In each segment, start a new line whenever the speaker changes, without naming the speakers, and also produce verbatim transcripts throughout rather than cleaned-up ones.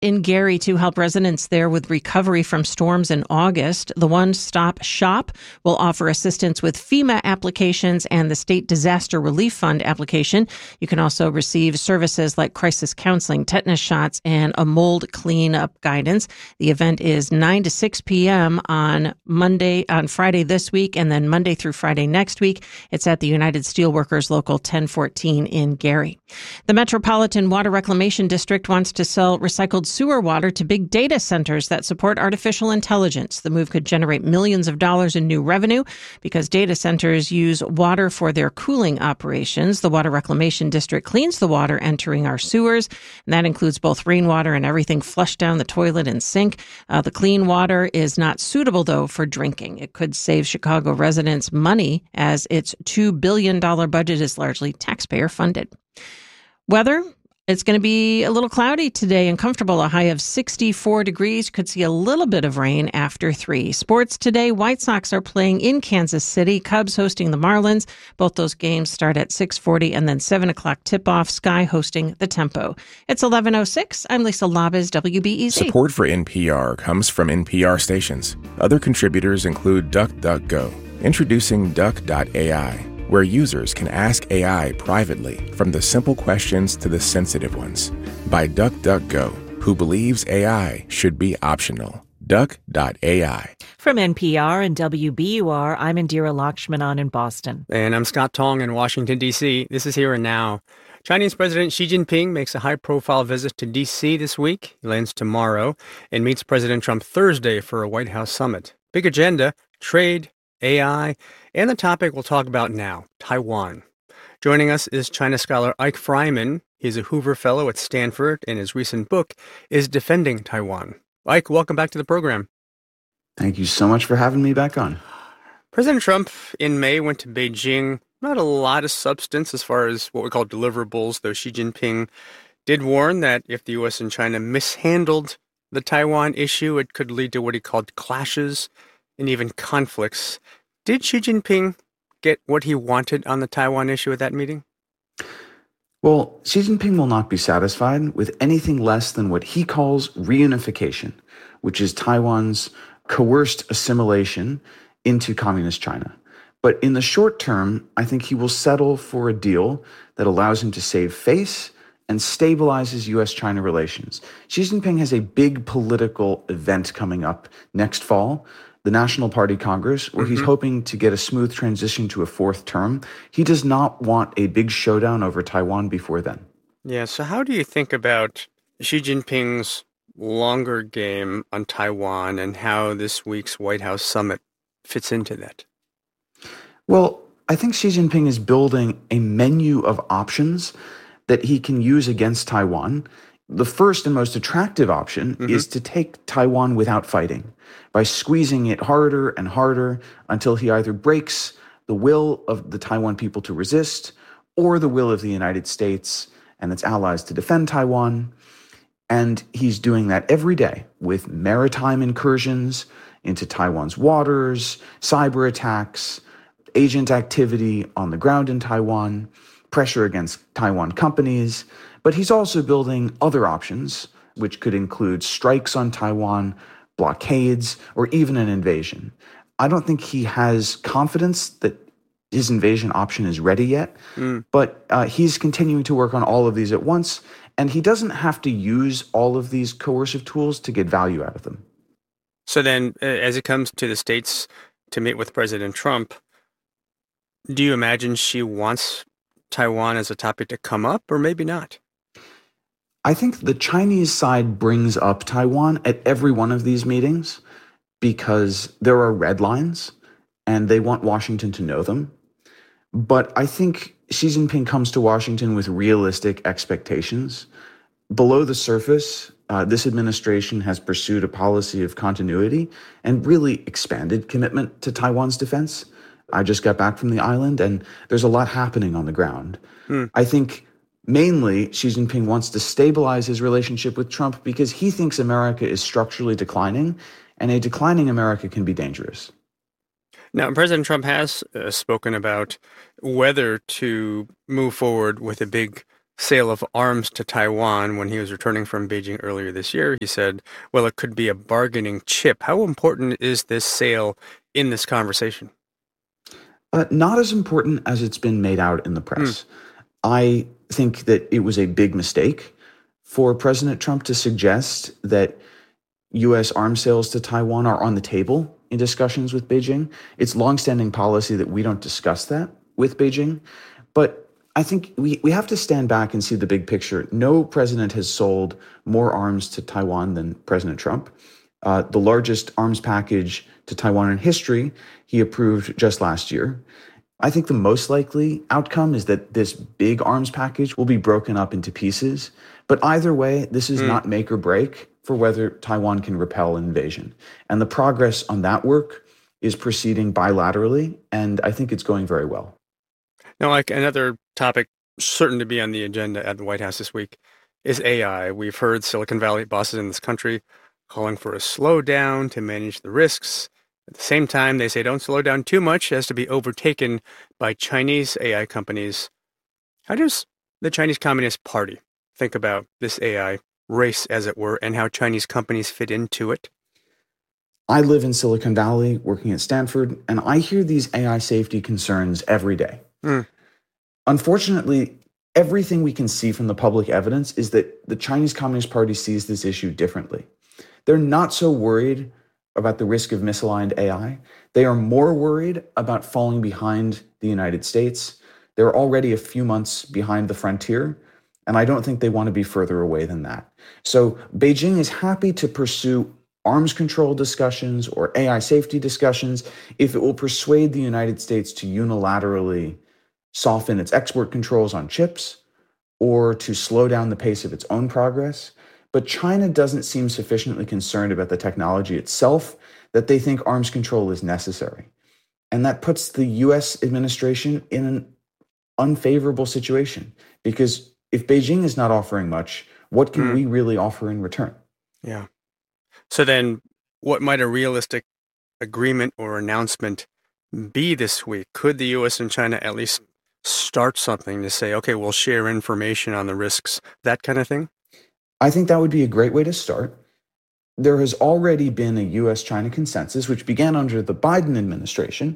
in Gary to help residents there with recovery from storms in August. The One Stop Shop will offer assistance with FEMA applications and the State Disaster Relief Fund application. You can also receive services like crisis counseling, tetanus shots, and a mold cleanup guidance. The event is nine to six p.m. on Monday, on Friday this week, and then Monday through Friday next week. It's at the United Steelworkers Local ten fourteen in Gary. The Metropolitan Water Reclamation District wants to sell recycled sewer water to big data centers that support artificial intelligence. The move could generate millions of dollars in new revenue because data centers use water for their cooling operations. The Water Reclamation District cleans the water entering our sewers, and that includes both rainwater and everything flushed down the toilet and sink. Uh, the clean water is not suitable, though, for drinking. It could save Chicago residents money as its two billion dollars budget is largely taxpayer funded. Weather. It's going to be a little cloudy today and comfortable, a high of sixty-four degrees. Could see a little bit of rain after three. Sports today, White Sox are playing in Kansas City, Cubs hosting the Marlins. Both those games start at six forty and then seven o'clock tip-off, Sky hosting the Tempo. It's eleven oh six. I'm Lisa Labez, W B E Z.
Support for N P R comes from N P R stations. Other contributors include DuckDuckGo, introducing Duck dot A I, where users can ask A I privately, from the simple questions to the sensitive ones, by DuckDuckGo, who believes A I should be optional. Duck dot A I.
From N P R and W B U R, I'm Indira Lakshmanan in Boston.
And I'm Scott Tong in Washington, D C. This is Here and Now. Chinese President Xi Jinping makes a high-profile visit to D C this week. He lands tomorrow and meets President Trump Thursday for a White House summit. Big agenda: trade, A I, and the topic we'll talk about now, Taiwan. Joining us is China scholar Ike Fryman. He's a Hoover Fellow at Stanford, and his recent book is Defending Taiwan. Ike, welcome back to the program.
Thank you so much for having me back on.
President Trump in May went to Beijing. Not a lot of substance as far as what we call deliverables, though Xi Jinping did warn that if the U S and China mishandled the Taiwan issue, it could lead to what he called clashes and even conflicts. Did Xi Jinping get what he wanted on the Taiwan issue at that meeting?
Well, Xi Jinping will not be satisfied with anything less than what he calls reunification, which is Taiwan's coerced assimilation into communist China. But in the short term, I think he will settle for a deal that allows him to save face and stabilizes U S China relations. Xi Jinping has a big political event coming up next fall, the National Party Congress, where mm-hmm. he's hoping to get a smooth transition to a fourth term. He does not want a big showdown over Taiwan before then.
Yeah, so how do you think about Xi Jinping's longer game on Taiwan and how this week's White House summit fits into that?
Well, I think Xi Jinping is building a menu of options that he can use against Taiwan. The first and most attractive option mm-hmm. is to take Taiwan without fighting, by squeezing it harder and harder until he either breaks the will of the Taiwan people to resist or the will of the United States and its allies to defend Taiwan. And he's doing that every day with maritime incursions into Taiwan's waters, cyber attacks, agent activity on the ground in Taiwan, pressure against Taiwan companies. But he's also building other options, which could include strikes on Taiwan, blockades, or even an invasion. I don't think he has confidence that his invasion option is ready yet, mm. but uh, he's continuing to work on all of these at once, and he doesn't have to use all of these coercive tools to get value out of them.
So then, uh, as it comes to the states to meet with President Trump, do you imagine she wants Taiwan as a topic to come up, or maybe not?
I think the Chinese side brings up Taiwan at every one of these meetings because there are red lines and they want Washington to know them. But I think Xi Jinping comes to Washington with realistic expectations. Below the surface, uh, this administration has pursued a policy of continuity and really expanded commitment to Taiwan's defense. I just got back from the island, and there's a lot happening on the ground. Hmm. I think mainly Xi Jinping wants to stabilize his relationship with Trump because he thinks America is structurally declining, and a declining America can be dangerous.
Now, President Trump has uh, spoken about whether to move forward with a big sale of arms to Taiwan when he was returning from Beijing earlier this year. He said, well, it could be a bargaining chip. How important is this sale in this conversation?
Uh, not as important as it's been made out in the press. Mm. I think that it was a big mistake for President Trump to suggest that U S arms sales to Taiwan are on the table in discussions with Beijing. It's longstanding policy that we don't discuss that with Beijing. But I think we, we have to stand back and see the big picture. No president has sold more arms to Taiwan than President Trump. Uh, the largest arms package to Taiwan in history, he approved just last year. I think the most likely outcome is that this big arms package will be broken up into pieces. But either way, this is mm. not make or break for whether Taiwan can repel an invasion. And the progress on that work is proceeding bilaterally, and I think it's going very well.
Now, like another topic certain to be on the agenda at the White House this week is A I. We've heard Silicon Valley bosses in this country calling for a slowdown to manage the risks. At the same time, they say don't slow down too much as to be overtaken by Chinese A I companies. How does the Chinese Communist Party think about this A I race, as it were, and how Chinese companies fit into it?
I live in Silicon Valley, working at Stanford, and I hear these A I safety concerns every day. Mm. Unfortunately, everything we can see from the public evidence is that the Chinese Communist Party sees this issue differently. They're not so worried about the risk of misaligned A I. They are more worried about falling behind the United States. They're already a few months behind the frontier, and I don't think they want to be further away than that. So Beijing is happy to pursue arms control discussions or A I safety discussions if it will persuade the United States to unilaterally soften its export controls on chips or to slow down the pace of its own progress. But China doesn't seem sufficiently concerned about the technology itself that they think arms control is necessary. And that puts the U S administration in an unfavorable situation, because if Beijing is not offering much, what can mm. we really offer in return?
Yeah. So then what might a realistic agreement or announcement be this week? Could the U S and China at least start something to say, okay, we'll share information on the risks, that kind of thing?
I think that would be a great way to start. There has already been a U S China consensus, which began under the Biden administration,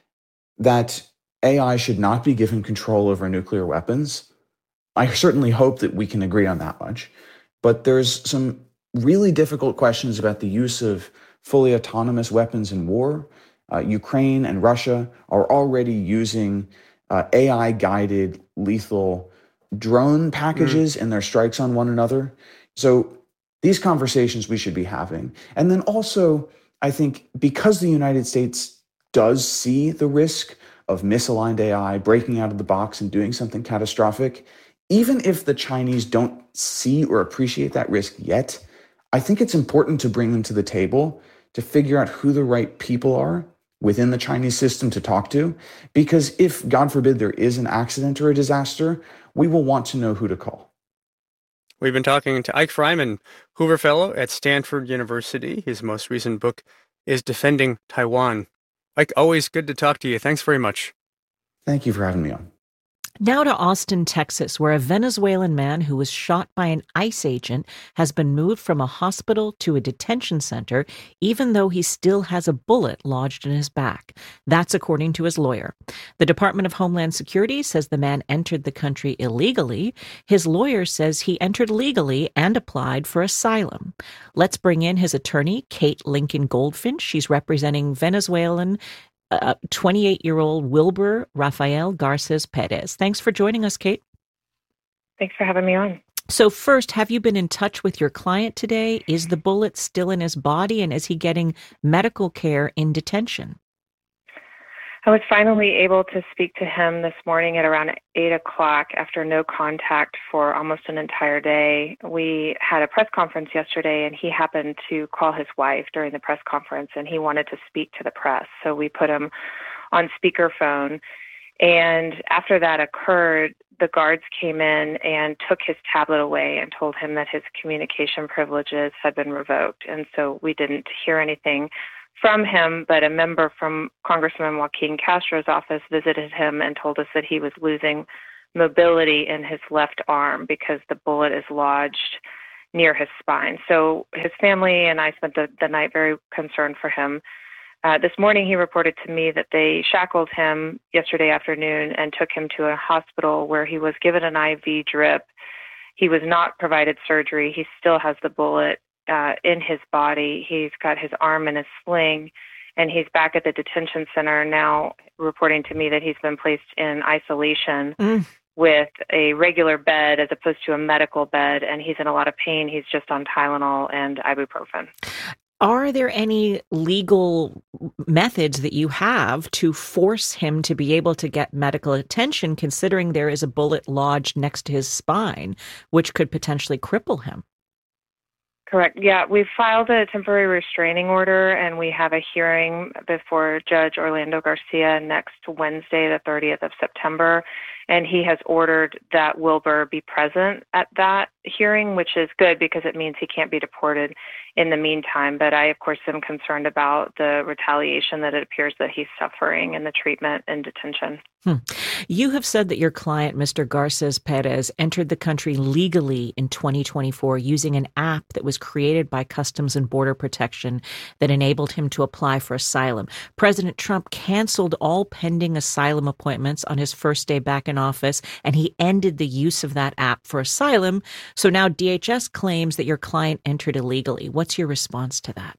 that A I should not be given control over nuclear weapons. I certainly hope that we can agree on that much. But there's some really difficult questions about the use of fully autonomous weapons in war. Uh, Ukraine and Russia are already using uh, A I-guided lethal drone packages mm. in their strikes on one another. So these conversations we should be having. And then also, I think because the United States does see the risk of misaligned A I breaking out of the box and doing something catastrophic, even if the Chinese don't see or appreciate that risk yet, I think it's important to bring them to the table to figure out who the right people are within the Chinese system to talk to. Because if, God forbid, there is an accident or a disaster, we will want to know who to call.
We've been talking to Ike Fryman, Hoover Fellow at Stanford University. His most recent book is Defending Taiwan. Ike, always good to talk to you. Thanks very much.
Thank you for having me on.
Now to Austin, Texas, where a Venezuelan man who was shot by an ICE agent has been moved from a hospital to a detention center, even though he still has a bullet lodged in his back. That's according to his lawyer. The Department of Homeland Security says the man entered the country illegally. His lawyer says he entered legally and applied for asylum. Let's bring in his attorney, Kate Lincoln Goldfinch. She's representing Venezuelan Uh, twenty-eight-year-old Wilber Rafael Garces Perez. Thanks for joining us, Kate.
Thanks for having me on.
So first, have you been in touch with your client today? Is the bullet still in his body, and is he getting medical care in detention?
I was finally able to speak to him this morning at around eight o'clock after no contact for almost an entire day. We had a press conference yesterday, and he happened to call his wife during the press conference, and he wanted to speak to the press. So we put him on speakerphone. And after that occurred, the guards came in and took his tablet away and told him that his communication privileges had been revoked. And so we didn't hear anything from him, but a member from Congressman Joaquin Castro's office visited him and told us that he was losing mobility in his left arm because the bullet is lodged near his spine. So his family and I spent the, the night very concerned for him. Uh, this morning, he reported to me that they shackled him yesterday afternoon and took him to a hospital where he was given an I V drip. He was not provided surgery. He still has the bullet uh, in his body. He's got his arm in a sling, and he's back at the detention center now, reporting to me that he's been placed in isolation mm. with a regular bed as opposed to a medical bed, and he's in a lot of pain. He's just on Tylenol and ibuprofen.
Are there any legal methods that you have to force him to be able to get medical attention, considering there is a bullet lodged next to his spine, which could potentially cripple him?
Correct. Yeah, we've filed a temporary restraining order, and we have a hearing before Judge Orlando Garcia next Wednesday, the thirtieth of September. And he has ordered that Wilbur be present at that hearing, which is good because it means he can't be deported in the meantime. But I, of course, am concerned about the retaliation that it appears that he's suffering and the treatment in detention.
Hmm. You have said that your client, Mister Garces Perez, entered the country legally in twenty twenty-four using an app that was created by Customs and Border Protection that enabled him to apply for asylum. President Trump canceled all pending asylum appointments on his first day back in office, and he ended the use of that app for asylum. So now D H S claims that your client entered illegally. What's your response to that?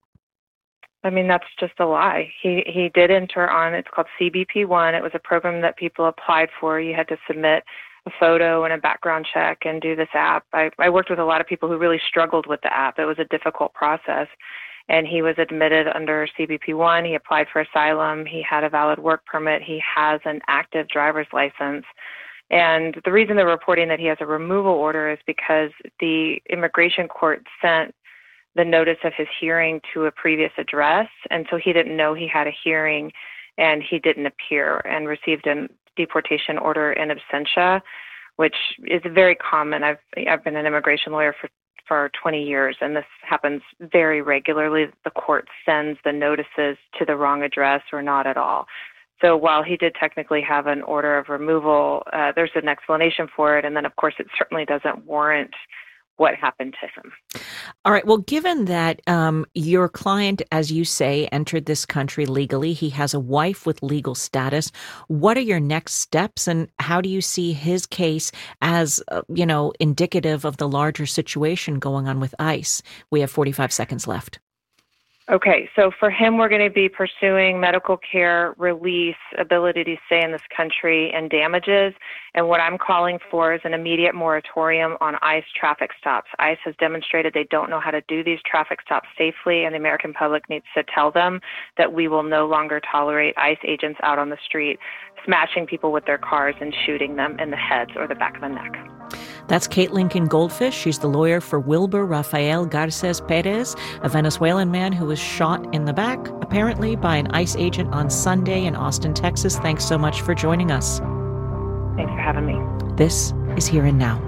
I mean, that's just a lie. He he did enter on, it's called C B P one. It was a program that people applied for. You had to submit a photo and a background check and do this app. I, I worked with a lot of people who really struggled with the app. It was a difficult process. And he was admitted under C B P one. He applied for asylum. He had a valid work permit. He has an active driver's license. And the reason they're reporting that he has a removal order is because the immigration court sent the notice of his hearing to a previous address. And so he didn't know he had a hearing, and he didn't appear and received a deportation order in absentia, which is very common. I've I've been an immigration lawyer for for twenty years, and this happens very regularly. The court sends the notices to the wrong address or not at all. So while he did technically have an order of removal, uh, there's an explanation for it. And then, of course, it certainly doesn't warrant what happened to him.
All right. Well, given that um, your client, as you say, entered this country legally, he has a wife with legal status. What are your next steps, and how do you see his case as, uh, you know, indicative of the larger situation going on with ICE? We have forty-five seconds left.
Okay, so for him, we're going to be pursuing medical care, release, ability to stay in this country, and damages. And what I'm calling for is an immediate moratorium on ICE traffic stops. ICE has demonstrated they don't know how to do these traffic stops safely, and the American public needs to tell them that we will no longer tolerate ICE agents out on the street smashing people with their cars and shooting them in the heads or the back of the neck.
That's Kate Lincoln Goldfish. She's the lawyer for Wilbur Rafael Garces Perez, a Venezuelan man who was shot in the back, apparently by an ICE agent on Sunday in Austin, Texas. Thanks so much for joining us.
Thanks for having me.
This is Here and Now.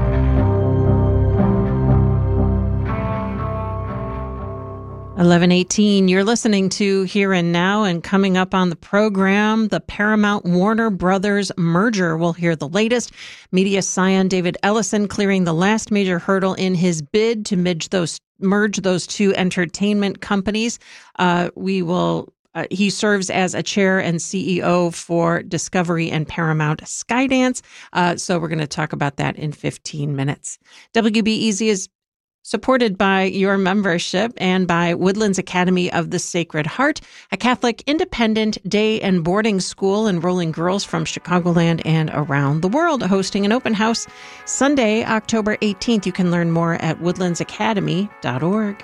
eleven eighteen, you're listening to Here and Now, and coming up on the program, the Paramount-Warner Brothers merger. We'll hear the latest. Media scion David Ellison clearing the last major hurdle in his bid to merge those, merge those two entertainment companies. Uh, we will. Uh, he serves as a chair and C E O for Discovery and Paramount Skydance. Uh, so we're going to talk about that in fifteen minutes. W B E Z is supported by your membership and by Woodlands Academy of the Sacred Heart, a Catholic independent day and boarding school enrolling girls from Chicagoland and around the world, hosting an open house Sunday, October eighteenth. You can learn more at woodlands academy dot org.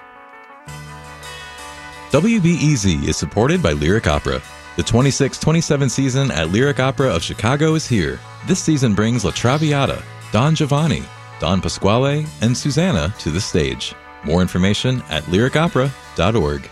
W B E Z is supported by Lyric Opera. The twenty-six twenty-seven season at Lyric Opera of Chicago is here. This season brings La Traviata, Don Giovanni, Don Pasquale, and Susanna to the stage. More information at lyric opera dot org.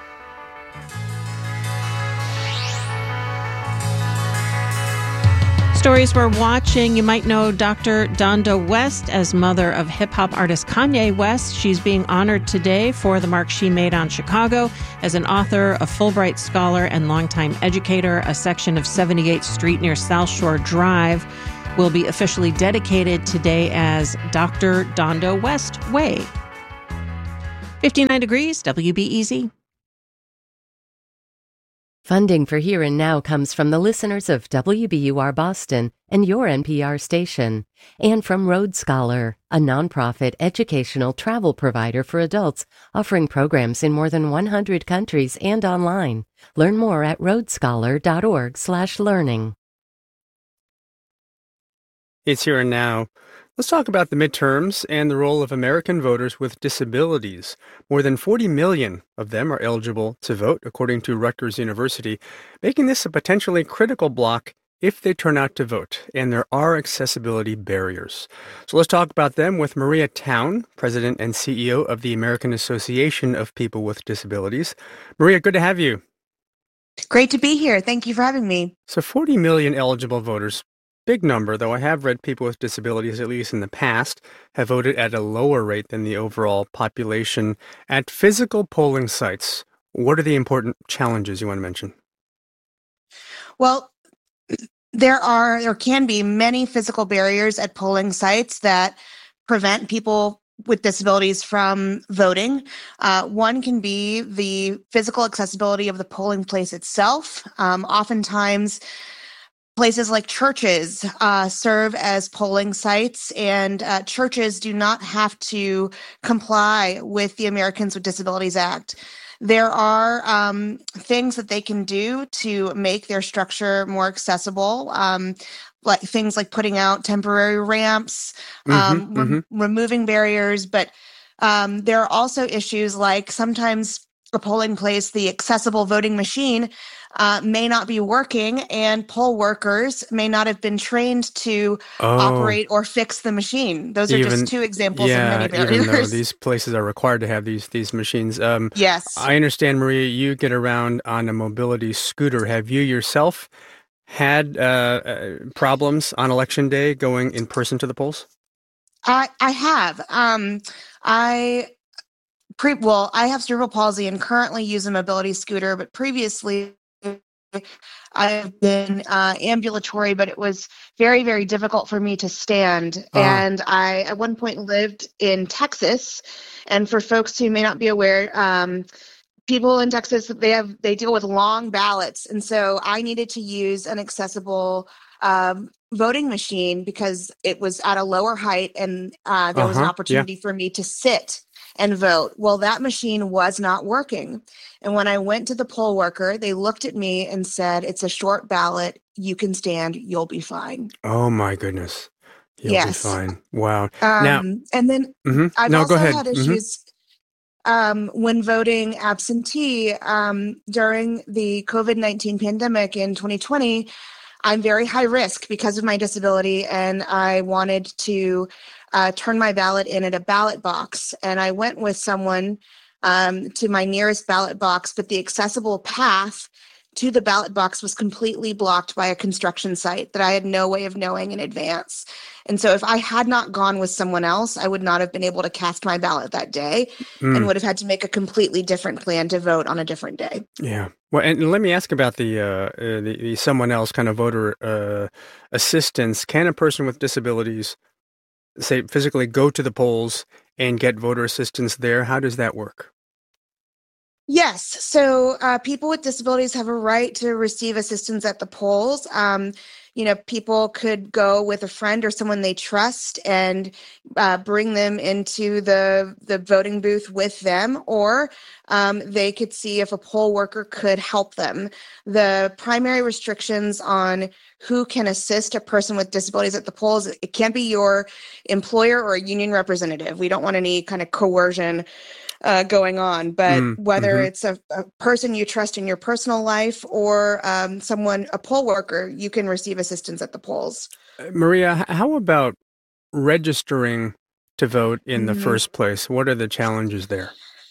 Stories we're watching. You might know Doctor Donda West as mother of hip-hop artist Kanye West. She's being honored today for the mark she made on Chicago as an author, a Fulbright scholar, and longtime educator. A section of seventy-eighth Street near South Shore Drive will be officially dedicated today as Doctor Dondo West Way. fifty-nine degrees, W B E Z.
Funding for Here and Now comes from the listeners of W B U R Boston and your N P R station, and from Road Scholar, a nonprofit educational travel provider for adults offering programs in more than one hundred countries and online. Learn more at roadscholar.org slash learning.
It's Here and Now. Let's talk about the midterms and the role of American voters with disabilities. More than forty million of them are eligible to vote, according to Rutgers University, making this a potentially critical block if they turn out to vote. And there are accessibility barriers. So let's talk about them with Maria Town, President and C E O of the American Association of People with Disabilities. Maria, good to have you.
Great to be here. Thank you for having me.
So forty million eligible voters. Big number, though I have read people with disabilities, at least in the past, have voted at a lower rate than the overall population. At physical polling sites, what are the important challenges you want to mention?
Well, there are, there can be many physical barriers at polling sites that prevent people with disabilities from voting. Uh, one can be the physical accessibility of the polling place itself. Um, oftentimes, places like churches uh, serve as polling sites, and uh, churches do not have to comply with the Americans with Disabilities Act. There are um, things that they can do to make their structure more accessible, um, like things like putting out temporary ramps, um,
mm-hmm,
re-
mm-hmm.
removing barriers. But um, there are also issues like sometimes a polling place, the accessible voting machine, uh, may not be working, and poll workers may not have been trained to
oh,
operate or fix the machine. Those are
even,
just two examples
yeah,
of many barriers.
Even though these places are required to have these these machines. Um,
yes.
I understand, Maria, you get around on a mobility scooter. Have you yourself had uh, uh, problems on Election Day going in person to the polls?
I, I have. Um, I... Pre- well, I have cerebral palsy and currently use a mobility scooter, but previously I've been uh, ambulatory, but it was very, very difficult for me to stand. Oh. And I, at one point, lived in Texas. And for folks who may not be aware, um, people in Texas, they have they deal with long ballots. And so I needed to use an accessible um, voting machine because it was at a lower height, and uh, there uh-huh. was an opportunity yeah. for me to sit and vote. Well, that machine was not working. And when I went to the poll worker, they looked at me and said, it's a short ballot. You can stand. You'll be fine.
Oh, my goodness. You'll
yes.
be fine. Wow.
Um,
now,
and then
mm-hmm.
I've
no,
also
go ahead.
had
Mm-hmm.
issues um, when voting absentee um, during the covid nineteen pandemic in twenty twenty. I'm very high risk because of my disability, and I wanted to Uh, turn my ballot in at a ballot box. And I went with someone um, to my nearest ballot box, but the accessible path to the ballot box was completely blocked by a construction site that I had no way of knowing in advance. And so if I had not gone with someone else, I would not have been able to cast my ballot that day mm. and would have had to make a completely different plan to vote on a different day.
Yeah. Well, and let me ask about the, uh, uh, the, the someone else kind of voter uh, assistance. Can a person with disabilities say physically go to the polls and get voter assistance there? How does that work?
Yes. So uh, people with disabilities have a right to receive assistance at the polls. Um, you know, people could go with a friend or someone they trust and uh, bring them into the the voting booth with them, or um, they could see if a poll worker could help them. The primary restrictions on who can assist a person with disabilities at the polls, it can't be your employer or a union representative. We don't want any kind of coercion Uh, going on, but mm, whether mm-hmm. it's a, a person you trust in your personal life or um, someone, a poll worker, you can receive assistance at the polls.
Uh, Maria, how about registering to vote in mm-hmm. the first place? What are the challenges there?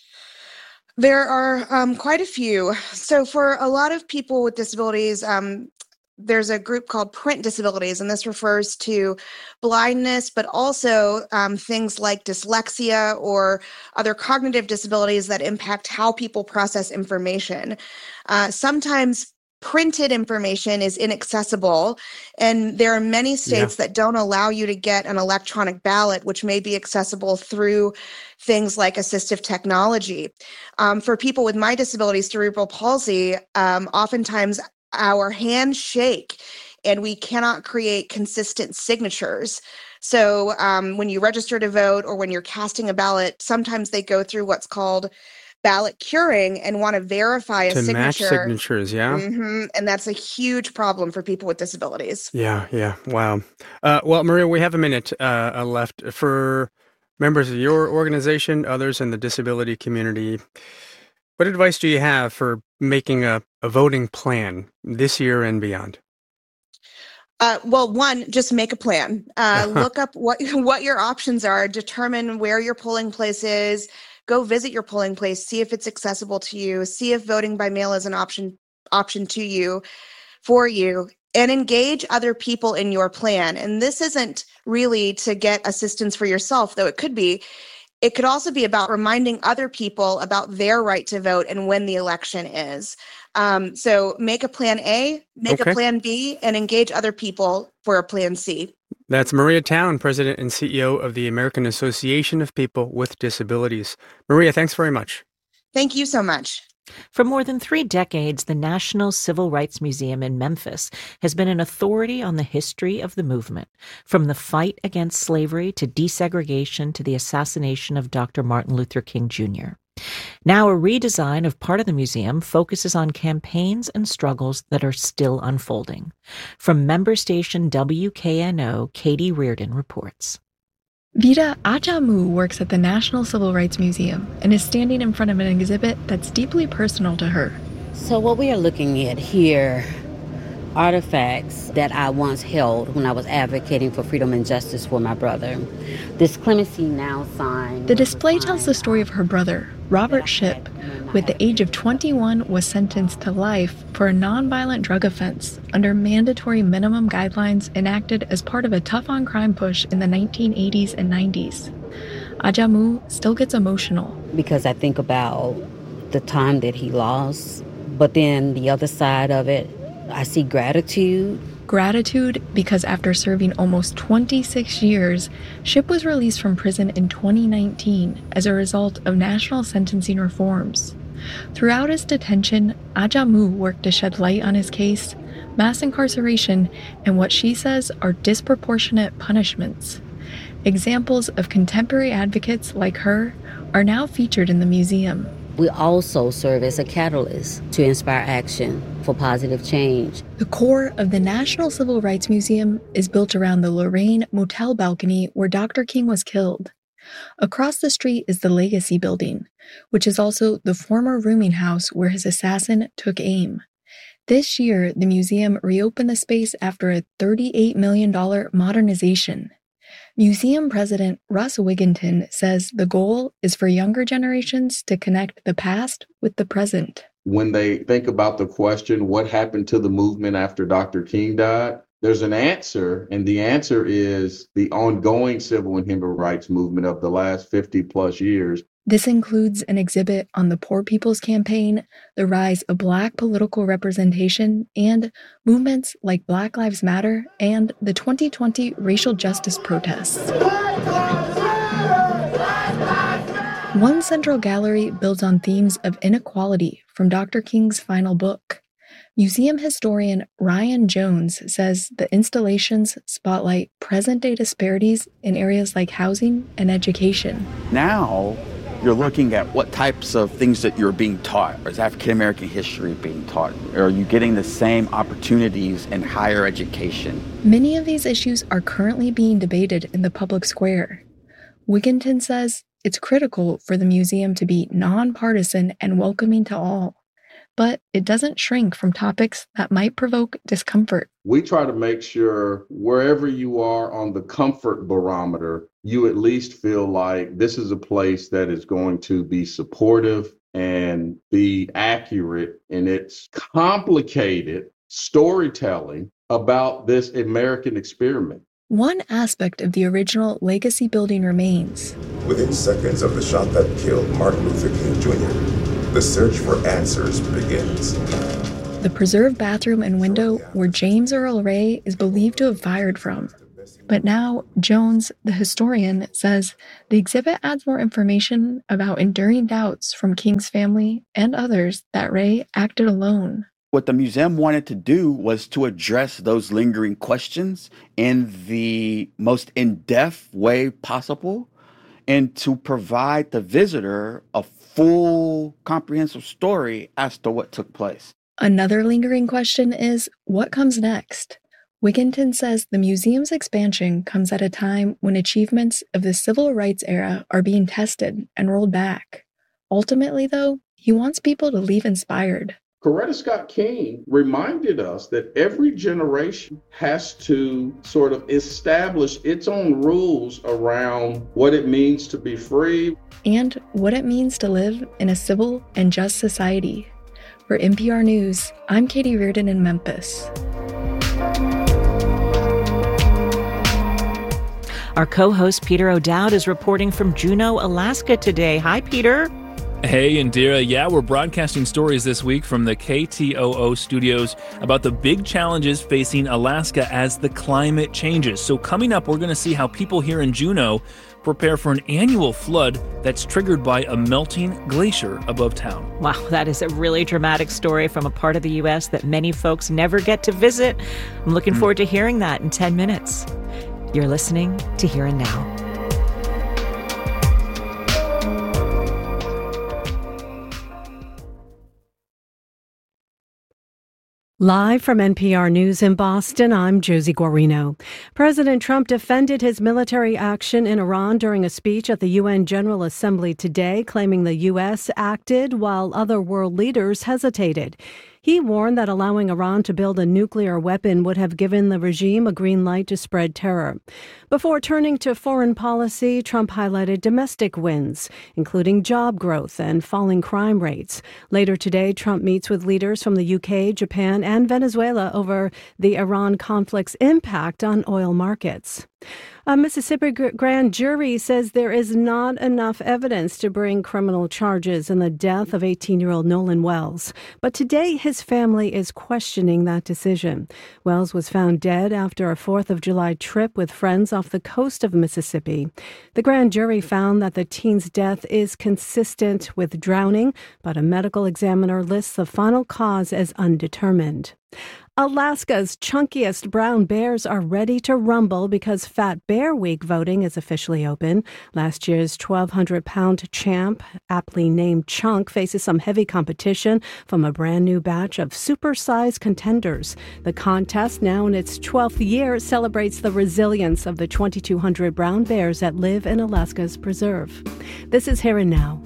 There are um, quite a few. So for a lot of people with disabilities, um, there's a group called print disabilities, and this refers to blindness, but also um, things like dyslexia or other cognitive disabilities that impact how people process information. Uh, sometimes printed information is inaccessible, and there are many states yeah. that don't allow you to get an electronic ballot, which may be accessible through things like assistive technology. Um, for people with my disability, cerebral palsy, um, oftentimes our hands shake and we cannot create consistent signatures. So um, when you register to vote or when you're casting a ballot, sometimes they go through what's called ballot curing and want to verify a
to
signature.
match signatures, yeah?
Mm-hmm. And that's a huge problem for people with disabilities.
Yeah, yeah. Wow. Uh, well, Maria, we have a minute uh, left. For members of your organization, others in the disability community, what advice do you have for making a, a voting plan this year and beyond?
Uh, well, one, just make a plan. Uh, look up what what your options are. Determine where your polling place is. Go visit your polling place. See if it's accessible to you. See if voting by mail is an option option to you, for you, and engage other people in your plan. And this isn't really to get assistance for yourself, though it could be. It could also be about reminding other people about their right to vote and when the election is. Um, so make a plan A, make
okay.
a plan B, and engage other people for a plan C.
That's Maria Town, President and C E O of the American Association of People with Disabilities. Maria, thanks very much.
Thank you so much.
For more than three decades, the National Civil Rights Museum in Memphis has been an authority on the history of the movement, from the fight against slavery to desegregation to the assassination of Doctor Martin Luther King Junior Now, a redesign of part of the museum focuses on campaigns and struggles that are still unfolding. From member station W K N O, Katie Reardon reports.
Vida Ajamu works at the National Civil Rights Museum and is standing in front of an exhibit that's deeply personal to her.
So what we are looking at here, artifacts that I once held when I was advocating for freedom and justice for my brother. This Clemency Now sign.
The display tells the story of her brother, Robert Shipp, who at the age of twenty-one was sentenced to life for a nonviolent drug offense under mandatory minimum guidelines enacted as part of a tough-on-crime push in the nineteen eighties and nineties. Ajamu still gets emotional.
Because I think about the time that he lost, but then the other side of it, I see gratitude.
Gratitude because after serving almost twenty-six years, Shipp was released from prison in twenty nineteen as a result of national sentencing reforms. Throughout his detention, Ajamu worked to shed light on his case, mass incarceration, and what she says are disproportionate punishments. Examples of contemporary advocates like her are now featured in the museum.
We also serve as a catalyst to inspire action for positive change.
The core of the National Civil Rights Museum is built around the Lorraine Motel balcony where Doctor King was killed. Across the street is the Legacy Building, which is also the former rooming house where his assassin took aim. This year, the museum reopened the space after a thirty-eight million dollars modernization. Museum President Russ Wigginton says the goal is for younger generations to connect the past with the present.
When they think about the question, what happened to the movement after Doctor King died, there's an answer, and the answer is the ongoing civil and human rights movement of the last fifty plus years.
This includes an exhibit on the Poor People's Campaign, the rise of Black political representation, and movements like Black Lives Matter and the twenty twenty racial justice protests. One central gallery builds on themes of inequality from Doctor King's final book. Museum historian Ryan Jones says the installations spotlight present-day disparities in areas like housing and education.
Now, you're looking at what types of things that you're being taught. Is African American history being taught? Are you getting the same opportunities in higher education?
Many of these issues are currently being debated in the public square. Wigginton says it's critical for the museum to be nonpartisan and welcoming to all, but it doesn't shrink from topics that might provoke discomfort.
We try to make sure wherever you are on the comfort barometer, you at least feel like this is a place that is going to be supportive and be accurate in its complicated storytelling about this American experiment.
One aspect of the original Legacy Building remains.
Within seconds of the shot that killed Martin Luther King Junior, the search for answers begins.
the preserved bathroom and window where James Earl Ray is believed to have fired from. But now, Jones, the historian, says the exhibit adds more information about enduring doubts from King's family and others that Ray acted alone.
What the museum wanted to do was to address those lingering questions in the most in-depth way possible and to provide the visitor a full, comprehensive story as to what took place.
Another lingering question is, what comes next? Wigginton says the museum's expansion comes at a time when achievements of the civil rights era are being tested and rolled back. Ultimately, though, he wants people to leave inspired.
Coretta Scott King reminded us that every generation has to sort of establish its own rules around what it means to be free.
And what it means to live in a civil and just society. For N P R News, I'm Katie Reardon in Memphis.
Our co-host Peter O'Dowd is reporting from Juneau, Alaska today. Hi, Peter.
Hey, Indira. Yeah, we're broadcasting stories this week from the K T O O studios about the big challenges facing Alaska as the climate changes. So coming up, we're going to see how people here in Juneau prepare for an annual flood that's triggered by a melting glacier above town.
Wow, that is a really dramatic story from a part of the U S that many folks never get to visit. I'm looking mm. forward to hearing that in ten minutes. You're listening to Here and Now.
Live from N P R News in Boston, I'm Josie Guarino. President Trump defended his military action in Iran during a speech at the U N General Assembly today, claiming the U S acted while other world leaders hesitated. He warned that allowing Iran to build a nuclear weapon would have given the regime a green light to spread terror. Before turning to foreign policy, Trump highlighted domestic wins, including job growth and falling crime rates. Later today, Trump meets with leaders from the U K, Japan, and Venezuela over the Iran conflict's impact on oil markets. A Mississippi grand jury says there is not enough evidence to bring criminal charges in the death of eighteen-year-old Nolan Wells. But today, his family is questioning that decision. Wells was found dead after a fourth of July trip with friends off the coast of Mississippi. The grand jury found that the teen's death is consistent with drowning, but a medical examiner lists the final cause as undetermined. Alaska's chunkiest brown bears are ready to rumble because Fat Bear Week voting is officially open. Last year's twelve hundred pound champ, aptly named Chunk, faces some heavy competition from a brand new batch of super-sized contenders. The contest, now in its twelfth year, celebrates the resilience of the twenty-two hundred brown bears that live in Alaska's preserve. This is Here and Now.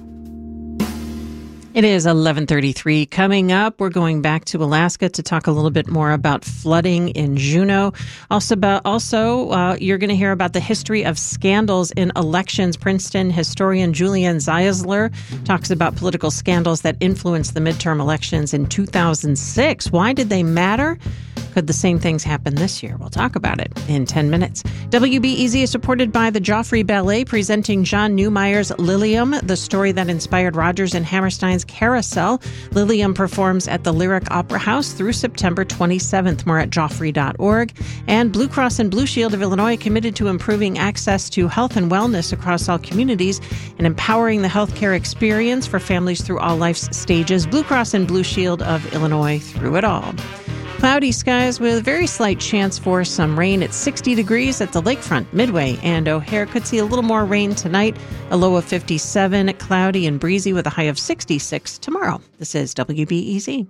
It is eleven thirty-three. Coming up, we're going back to Alaska to talk a little bit more about flooding in Juneau. Also, about, also uh, you're going to hear about the history of scandals in elections. Princeton historian Julian Zeisler talks about political scandals that influenced the midterm elections in two thousand six. Why did they matter? Could the same things happen this year? We'll talk about it in ten minutes. W B E Z is supported by the Joffrey Ballet, presenting Jean Neumeyer's Lilium, the story that inspired Rodgers and Hammerstein's Carousel. Lilium performs at the Lyric Opera House through September twenty-seventh. More at joffrey dot org. And Blue Cross and Blue Shield of Illinois committed to improving access to health and wellness across all communities and empowering the healthcare experience for families through all life's stages. Blue Cross and Blue Shield of Illinois, through it all. Cloudy skies with very slight chance for some rain at sixty degrees at the lakefront, Midway, and O'Hare. Could see a little more rain tonight, a low of fifty-seven, cloudy and breezy with a high of sixty-six tomorrow. This is W B E Z.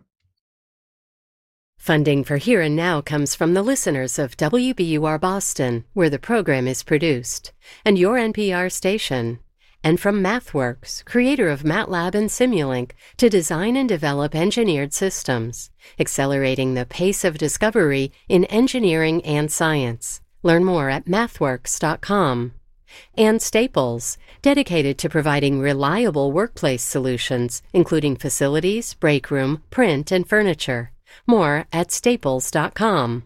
Funding for Here and Now comes from the listeners of W B U R Boston, where the program is produced, and your N P R station. And from MathWorks, creator of MATLAB and Simulink, to design and develop engineered systems, accelerating the pace of discovery in engineering and science. Learn more at mathworks dot com. And Staples, dedicated to providing reliable workplace solutions, including facilities, break room, print, and furniture. More at staples dot com.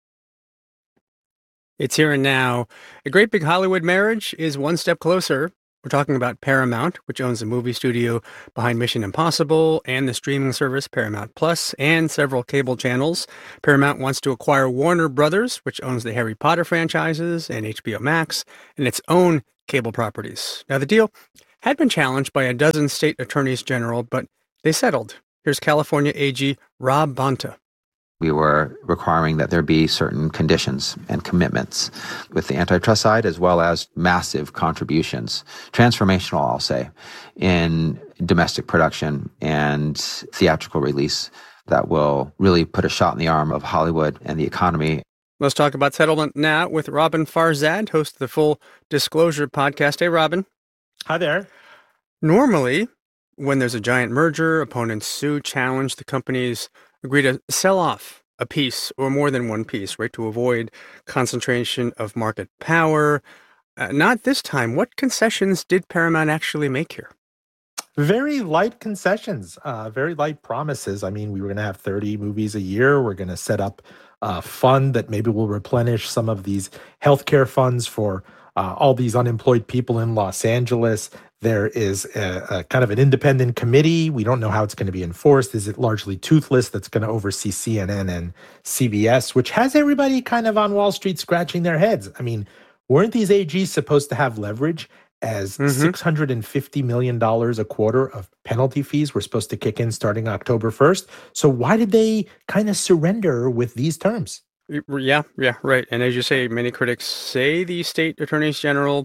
It's Here and Now. A great big Hollywood marriage is one step closer. We're talking about Paramount, which owns the movie studio behind Mission Impossible and the streaming service Paramount Plus and several cable channels. Paramount wants to acquire Warner Brothers, which owns the Harry Potter franchises and H B O Max, and its own cable properties. Now, the deal had been challenged by a dozen state attorneys general, but they settled. Here's California A G Rob Bonta.
We were requiring that there be certain conditions and commitments with the antitrust side, as well as massive contributions, transformational, I'll say, in domestic production and theatrical release that will really put a shot in the arm of Hollywood and the economy.
Let's talk about settlement now with Robin Farzad, host of the Full Disclosure podcast. Hey, Robin.
Hi there.
Normally, when there's a giant merger, opponents sue, challenge, the companies agree to sell off a piece or more than one piece, right, to avoid concentration of market power. Uh, not this time. What concessions did Paramount actually make here?
Very light concessions, uh, very light promises. I mean, we were going to have thirty movies a year. We're going to set up a fund that maybe will replenish some of these healthcare funds for uh, all these unemployed people in Los Angeles. There is a, a kind of an independent committee. We don't know how it's going to be enforced. Is it largely Toothless that's going to oversee C N N and C B S, which has everybody kind of on Wall Street scratching their heads? I mean, weren't these A Gs supposed to have leverage as mm-hmm. six hundred fifty million dollars a quarter of penalty fees were supposed to kick in starting October first? So why did they kind of surrender with these terms?
Yeah, yeah, right. And as you say, many critics say the state attorneys general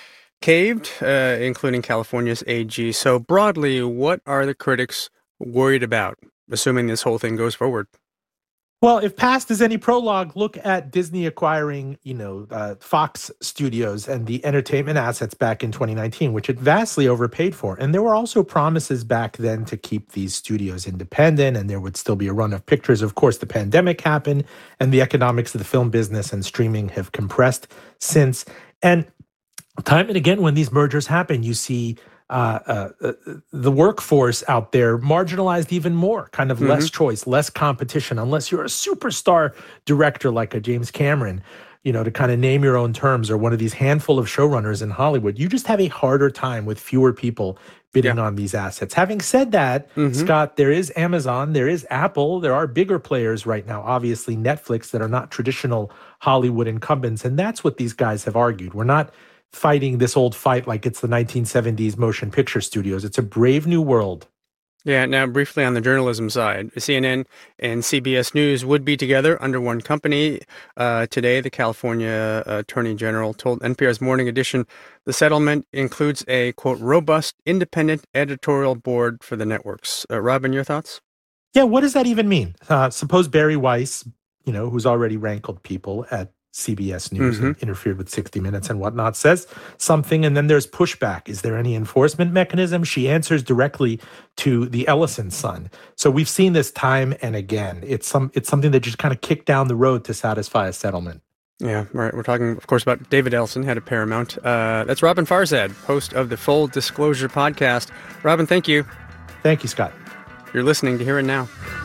caved, uh, including California's A G. So broadly, what are the critics worried about, assuming this whole thing goes forward?
Well, if past is any prologue, look at Disney acquiring, you know, uh, Fox Studios and the entertainment assets back in twenty nineteen, which it vastly overpaid for. And there were also promises back then to keep these studios independent, and there would still be a run of pictures. Of course, the pandemic happened, and the economics of the film business and streaming have compressed since. And time and again, when these mergers happen, you see uh, uh, uh, the workforce out there marginalized even more, kind of mm-hmm. less choice, less competition, unless you're a superstar director like a James Cameron, you know, to kind of name your own terms, or one of these handful of showrunners in Hollywood. You just have a harder time with fewer people bidding yeah. on these assets. Having said that, mm-hmm. Scott, there is Amazon, there is Apple, there are bigger players right now, obviously Netflix, that are not traditional Hollywood incumbents. And that's what these guys have argued. We're not fighting this old fight like it's the nineteen seventies motion picture studios. It's a brave new world.
Yeah, now briefly on the journalism side, C N N and C B S News would be together under one company. Uh, today, the California Attorney General told N P R's Morning Edition the settlement includes a, quote, robust, independent editorial board for the networks. Uh, Robin, your thoughts?
Yeah, what does that even mean? Uh, suppose Barry Weiss, you know, who's already rankled people at C B S News mm-hmm. and interfered with sixty minutes and whatnot, says something, and then there's pushback. Is there any enforcement mechanism? She answers directly to the Ellison son. So we've seen this time and again. It's some it's something that just kind of kicked down the road to satisfy a settlement.
Yeah, right. We're talking, of course, about David Ellison, head of Paramount. Uh, that's Robin Farzad, host of the Full Disclosure podcast. Robin, thank you.
Thank you, Scott.
You're listening to Here and Now.